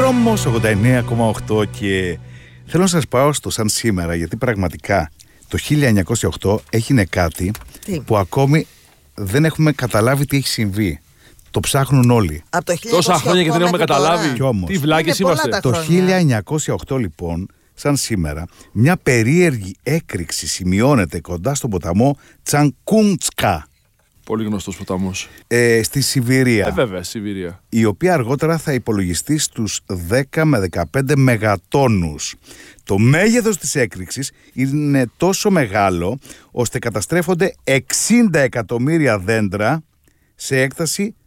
Δρόμος 89,8 και θέλω να σας πάω στο σαν σήμερα, γιατί πραγματικά το 1908 έγινε κάτι που ακόμη δεν έχουμε καταλάβει τι έχει συμβεί. Το ψάχνουν όλοι. Από το τόσα χρόνια και δεν έχουμε καταλάβει. Κι όμως, τι βλάκες είμαστε. το 1908 λοιπόν, σαν σήμερα, μια περίεργη έκρηξη σημειώνεται κοντά στον ποταμό Τσανκούντσκα. Πολύ γνωστός ποταμός. Στη Σιβηρία. Βέβαια, Σιβηρία. Η οποία αργότερα θα υπολογιστεί στους 10 με 15 μεγατόνους. Το μέγεθος της έκρηξης είναι τόσο μεγάλο ώστε καταστρέφονται 60 εκατομμύρια δέντρα σε έκταση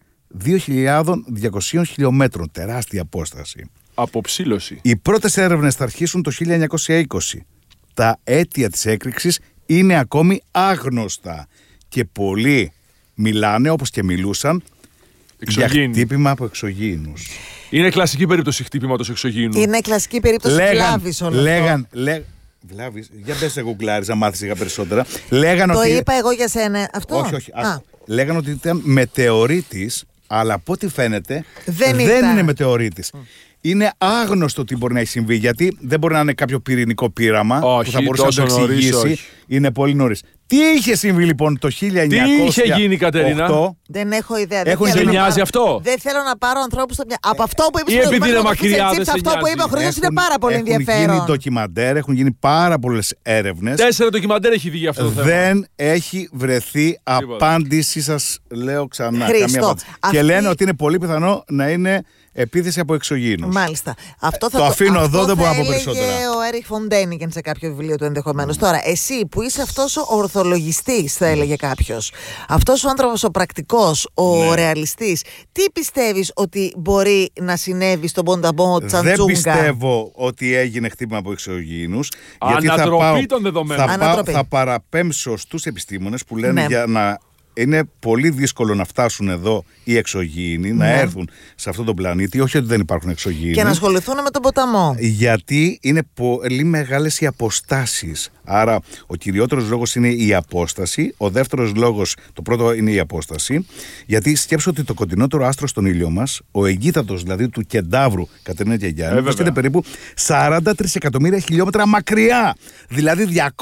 2.200 χιλιόμετρων. Τεράστια απόσταση. Αποψήλωση. Οι πρώτες έρευνες θα αρχίσουν το 1920. Τα αίτια της έκρηξης είναι ακόμη άγνωστα και πολλοί μιλάνε, όπως και μιλούσαν, για χτύπημα από εξωγήινους. Είναι κλασική περίπτωση χτύπηματος εξωγήινου. Είναι κλασική περίπτωση βλάβης όλο αυτό. Βλάβης, για πες σε γουγκλάρεις να μάθεις για περισσότερα. Το είπα εγώ για σένα αυτό. Όχι. Λέγαν ότι ήταν μετεωρίτης, αλλά από ό,τι φαίνεται δεν είναι μετεωρίτης. Είναι άγνωστο τι μπορεί να έχει συμβεί, γιατί δεν μπορεί να είναι κάποιο πυρηνικό πείραμα που θα μπορούσε να το εξηγήσει. Είναι πολύ νωρίς. Τι είχε συμβεί λοιπόν το 1908? Τι είχε γίνει, Κατερίνα? Δεν έχω ιδέα. Σε νοιάζει αυτό? Δεν θέλω να πάρω ανθρώπους στο μυαλό. Από αυτό που είπε ή επειδή είναι μακριά, δεν σε αυτό που είπε ο Χρήστος είναι πάρα πολύ ενδιαφέρον. Έχουν γίνει ντοκιμαντέρ, έχουν γίνει πάρα πολλές έρευνες. 4 ντοκιμαντέρ έχει βγει αυτό το θέμα. Δεν έχει βρεθεί απάντηση, σας λέω ξανά. Χρήστο, και λένε ότι είναι πολύ πιθανό να είναι επίθεση από εξωγήινους. Μάλιστα. Αυτό το αφήνω εδώ, δεν μπορώ να πω περισσότερα. Ο Έριχ Φοντένικεν σε κάποιο βιβλίο του ενδεχομένως. Τώρα, εσύ που είσαι αυτός ο ορθολογιστής, θα έλεγε κάποιος, αυτός ο άνθρωπος ο πρακτικός, ο ρεαλιστής, τι πιστεύεις ότι μπορεί να συνέβη στον ποταμό Τσαντσούγκα? Δεν πιστεύω ότι έγινε χτύπημα από εξωγήινους. Ανατροπή των δεδομένων. Θα παραπέμψω στους επιστήμονες που λένε για να. Είναι πολύ δύσκολο να φτάσουν εδώ οι εξωγήινοι, να έρθουν σε αυτόν τον πλανήτη, όχι ότι δεν υπάρχουν εξωγήινοι. Και να ασχοληθούν με τον ποταμό. Γιατί είναι πολύ μεγάλες οι αποστάσεις. Άρα ο κυριότερος λόγος είναι η απόσταση, ο δεύτερος λόγος, το πρώτο είναι η απόσταση, γιατί σκέψω ότι το κοντινότερο άστρο στον ήλιο μας, ο εγκύτατος δηλαδή του Κεντάβρου, Κατερίνα και Γιάννη, βρίσκεται περίπου 43 εκατομμύρια χιλιόμετρα μακριά. Δηλαδή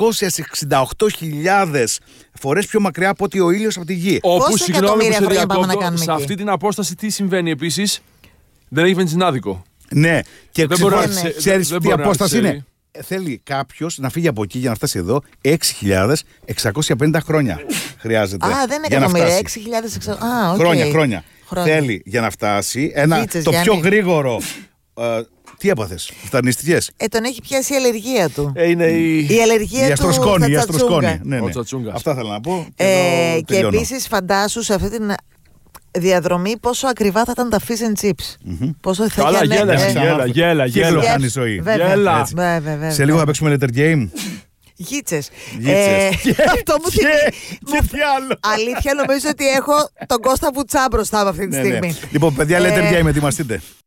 268.000 φορές πιο μακριά από ότι ο ήλιος από τη Γη. Όπου, συγγνώμη που σε διακόπτω, σε αυτή την απόσταση τι συμβαίνει επίσης? Δεν έχει βενζινάδικο. Ναι, και ξέρεις τι απόσταση είναι? Θέλει κάποιος να φύγει από εκεί για να φτάσει εδώ 6.650 χρόνια χρειάζεται. Δεν είναι εκατομμύρια, 6.600 χρόνια. Θέλει για να φτάσει το πιο γρήγορο. Τι έπαθες, φτανιστικές? Τον έχει πιάσει η αλλεργία του. Είναι η αλλεργία η αστροσκόνη, η αστροσκόνη. Ναι. Αυτά θέλω να πω. Και επίσης φαντάσου σε αυτή την διαδρομή πόσο ακριβά θα ήταν τα fish and chips. Πόσο θα γέλα. Κύκλο κάνει η ζωή. Σε λίγο θα παίξουμε letter game. Γίτσες. Αυτό που τι άλλο? Αλήθεια νομίζω ότι έχω τον Κώστα Βουτσά μπροστά από αυτή τη στιγμή. Λοιπόν, παιδιά, letter game, ετοιμαστείτε.